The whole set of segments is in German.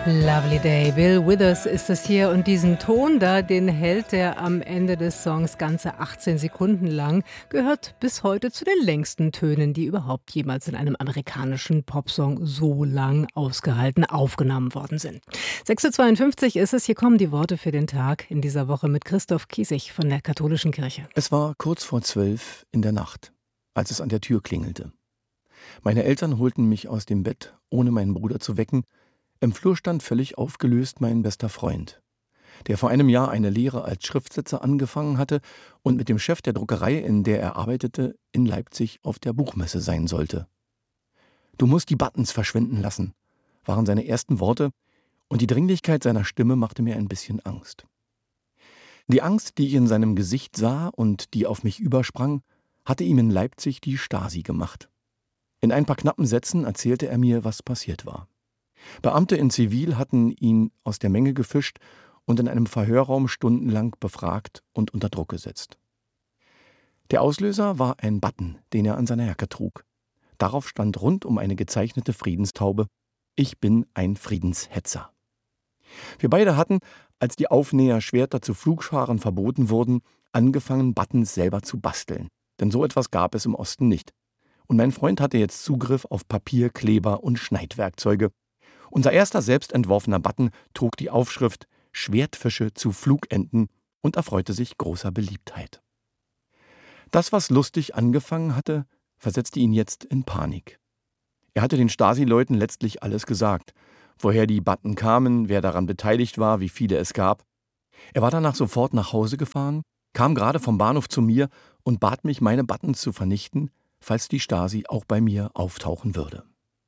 Lovely Day. Bill Withers ist es hier und diesen Ton da, den hält er am Ende des Songs ganze 18 Sekunden lang, gehört bis heute zu den längsten Tönen, die überhaupt jemals in einem amerikanischen Popsong so lang ausgehalten aufgenommen worden sind. 6:52 Uhr ist es, hier kommen die Worte für den Tag in dieser Woche mit Christoph Kiesig von der Katholischen Kirche. Es war kurz vor 12 in der Nacht, als es an der Tür klingelte. Meine Eltern holten mich aus dem Bett, ohne meinen Bruder zu wecken. Im Flur stand völlig aufgelöst mein bester Freund, der vor einem Jahr eine Lehre als Schriftsetzer angefangen hatte und mit dem Chef der Druckerei, in der er arbeitete, in Leipzig auf der Buchmesse sein sollte. »Du musst die Buttons verschwinden lassen«, waren seine ersten Worte, und die Dringlichkeit seiner Stimme machte mir ein bisschen Angst. Die Angst, die ich in seinem Gesicht sah und die auf mich übersprang, hatte ihm in Leipzig die Stasi gemacht. In ein paar knappen Sätzen erzählte er mir, was passiert war. Beamte in Zivil hatten ihn aus der Menge gefischt und in einem Verhörraum stundenlang befragt und unter Druck gesetzt. Der Auslöser war ein Button, den er an seiner Jacke trug. Darauf stand rund um eine gezeichnete Friedenstaube: »Ich bin ein Friedenshetzer.« Wir beide hatten, als die Aufnäherschwerter zu Pflugscharen verboten wurden, angefangen, Buttons selber zu basteln. Denn so etwas gab es im Osten nicht. Und mein Freund hatte jetzt Zugriff auf Papier, Kleber und Schneidwerkzeuge. Unser erster selbstentworfener Button trug die Aufschrift »Schwertfische zu Flugenten« und erfreute sich großer Beliebtheit. Das, was lustig angefangen hatte, versetzte ihn jetzt in Panik. Er hatte den Stasi-Leuten letztlich alles gesagt, woher die Button kamen, wer daran beteiligt war, wie viele es gab. Er war danach sofort nach Hause gefahren, kam gerade vom Bahnhof zu mir und bat mich, meine Buttons zu vernichten, falls die Stasi auch bei mir auftauchen würde.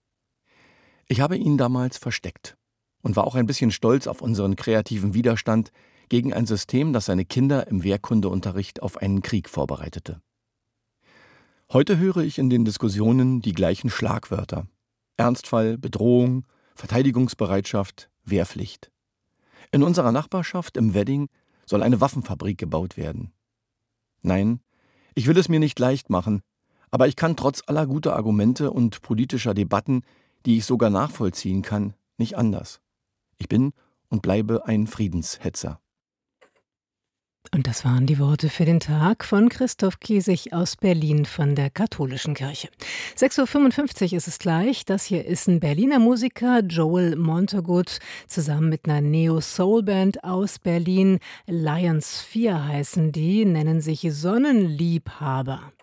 Ich habe ihn damals versteckt und war auch ein bisschen stolz auf unseren kreativen Widerstand gegen ein System, das seine Kinder im Wehrkundeunterricht auf einen Krieg vorbereitete. Heute höre ich in den Diskussionen die gleichen Schlagwörter: Ernstfall, Bedrohung, Verteidigungsbereitschaft, Wehrpflicht. In unserer Nachbarschaft im Wedding soll eine Waffenfabrik gebaut werden. Nein, ich will es mir nicht leicht machen, aber ich kann trotz aller guter Argumente und politischer Debatten, die ich sogar nachvollziehen kann, nicht anders. Ich bin und bleibe ein Friedenshetzer. Und das waren die Worte für den Tag von Christoph Kiesig aus Berlin von der Katholischen Kirche. 6:55 Uhr ist es gleich. Das hier ist ein Berliner Musiker, Joel Montagut, zusammen mit einer Neo-Soul-Band aus Berlin. Lions 4 heißen die, nennen sich Sonnenliebhaber.